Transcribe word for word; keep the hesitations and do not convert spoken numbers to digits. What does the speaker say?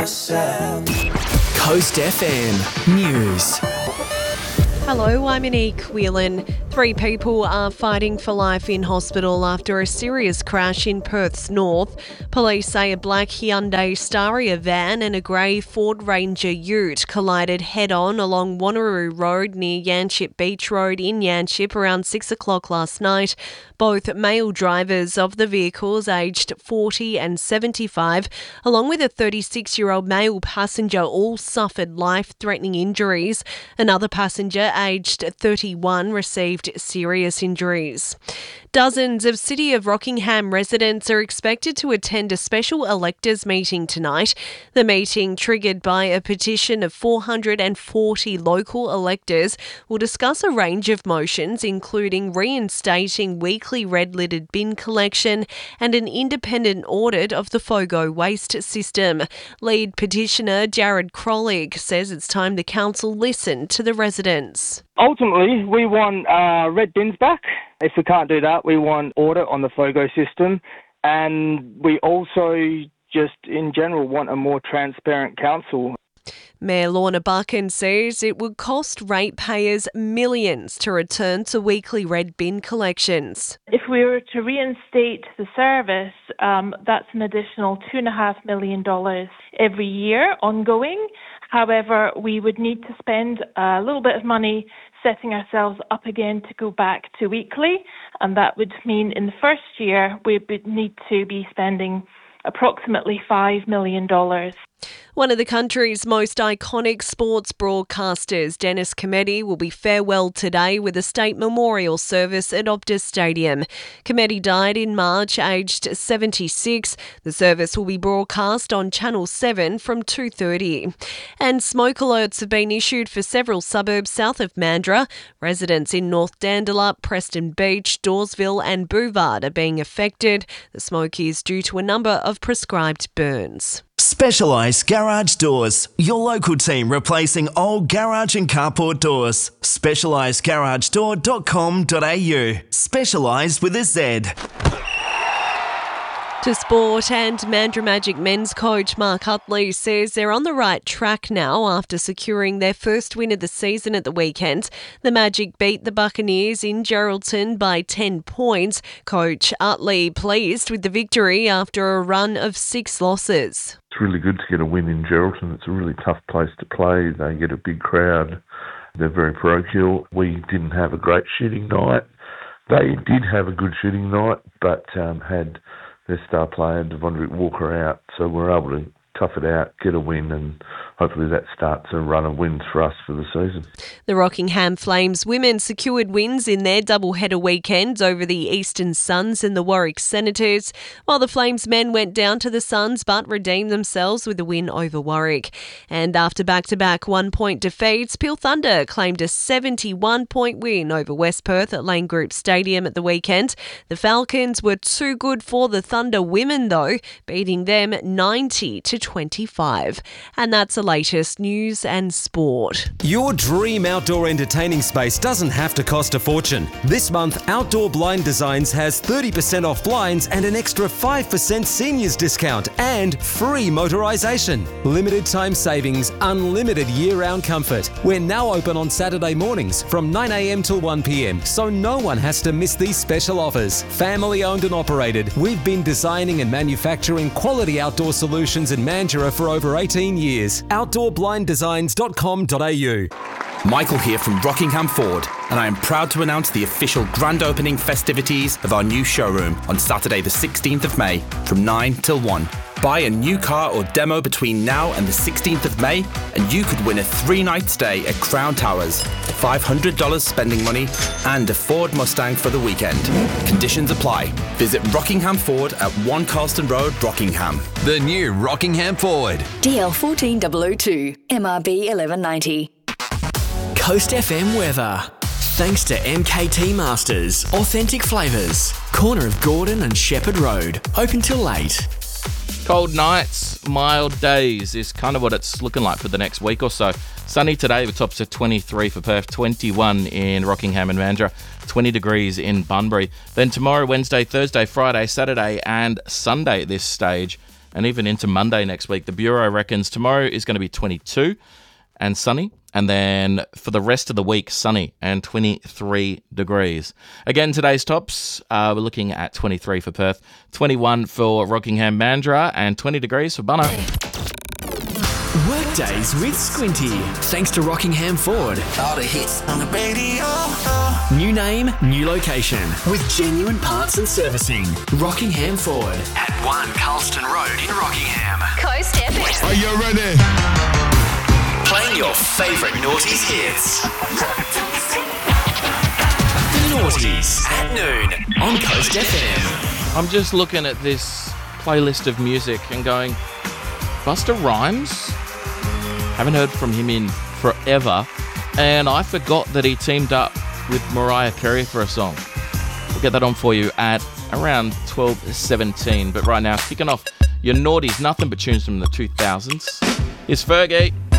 Coast F M News. Hello, I'm Monique Whelan. Three people are fighting for life in hospital after a serious crash in Perth's north. Police say a black Hyundai Staria van and a grey Ford Ranger ute collided head-on along Wanneroo Road near Yanchep Beach Road in Yanchep around six o'clock last night. Both male drivers of the vehicles, aged forty and seventy-five, along with a thirty-six-year-old male passenger, all suffered life-threatening injuries. Another passenger, aged thirty-one, received serious injuries. Dozens of City of Rockingham residents are expected to attend a special electors meeting tonight. The meeting, triggered by a petition of four hundred forty local electors, will discuss a range of motions, including reinstating weekly red-littered bin collection and an independent audit of the FOGO waste system. Lead petitioner Jared Krolig says it's time the council listen to the residents. Ultimately, we want uh, red bins back. If we can't do that, we want audit on the FOGO system, and we also just in general want a more transparent council. Mayor Lorna Buchan says it would cost ratepayers millions to return to weekly red bin collections. If we were to reinstate the service, um, that's an additional two point five million dollars every year ongoing. However, we would need to spend a little bit of money setting ourselves up again to go back to weekly, and that would mean in the first year we would need to be spending approximately five million dollars. One of the country's most iconic sports broadcasters, Dennis Cometti, will be farewelled today with a state memorial service at Optus Stadium. Cometti died in March, aged seventy-six. The service will be broadcast on Channel seven from two thirty. And smoke alerts have been issued for several suburbs south of Mandurah. Residents in North Dandalup, Preston Beach, Dawesville and Bouvard are being affected. The smoke is due to a number of prescribed burns. Specialised Garage Doors, your local team replacing old garage and carport doors. specialised garage door dot com dot a u. Specialised with a Z. To sport, and Mandurah Magic men's coach Mark Utley says they're on the right track now after securing their first win of the season at the weekend. The Magic beat the Buccaneers in Geraldton by ten points. Coach Utley pleased with the victory after a run of six losses. It's really good to get a win in Geraldton. It's a really tough place to play. They get a big crowd. They're very parochial. We didn't have a great shooting night. They did have a good shooting night, but um, had their star player, Devondrick Walker, out, so we're able to tough it out, get a win, and hopefully that starts a run of wins for us for the season. The Rockingham Flames women secured wins in their double-header weekend over the Eastern Suns and the Warwick Senators, while the Flames men went down to the Suns but redeemed themselves with a win over Warwick. And after back-to-back one-point defeats, Peel Thunder claimed a seventy-one point win over West Perth at Lane Group Stadium at the weekend. The Falcons were too good for the Thunder women, though, beating them ninety to twenty-five. And that's the latest news and sport. Your dream outdoor entertaining space doesn't have to cost a fortune. This month, Outdoor Blind Designs has thirty percent off blinds and an extra five percent seniors discount and free motorisation. Limited time savings, unlimited year-round comfort. We're now open on Saturday mornings from nine a m till one p m, so no one has to miss these special offers. Family owned and operated, we've been designing and manufacturing quality outdoor solutions in Mandurah for over eighteen years. outdoor blind designs dot com dot a u. Michael here from Rockingham Ford, and I am proud to announce the official grand opening festivities of our new showroom on Saturday the sixteenth of May from nine till one. Buy a new car or demo between now and the sixteenth of May and you could win a three-night stay at Crown Towers, five hundred dollars spending money and a Ford Mustang for the weekend. Conditions apply. Visit Rockingham Ford at one Carlston Road, Rockingham. The new Rockingham Ford. D L one four zero zero two, M R B eleven ninety. Coast F M weather. Thanks to M K T Masters. Authentic flavours. Corner of Gordon and Shepherd Road. Open till late. Cold nights, mild days is kind of what it's looking like for the next week or so. Sunny today with tops at twenty-three for Perth, twenty-one in Rockingham and Mandurah, twenty degrees in Bunbury. Then tomorrow, Wednesday, Thursday, Friday, Saturday and Sunday at this stage, and even into Monday next week. The Bureau reckons tomorrow is going to be twenty-two and sunny, and then for the rest of the week, sunny and twenty-three degrees. Again, today's tops, uh, we're looking at twenty-three for Perth, twenty-one for Rockingham Mandurah, and twenty degrees for Bunno. Workdays with Squinty, thanks to Rockingham Ford. All the hits on the radio. New name, new location, with genuine parts and servicing. Rockingham Ford at one Carlston Road in Rockingham. Coast F M. Are you ready? Playing your favourite noughties hits. The Noughties at noon on Coast F M. I'm just looking at this playlist of music and going, Busta Rhymes? Haven't heard from him in forever, and I forgot that he teamed up with Mariah Carey for a song. We'll get that on for you at around twelve seventeen, but right now, kicking off your noughties, nothing but tunes from the two thousands. Here's Fergie.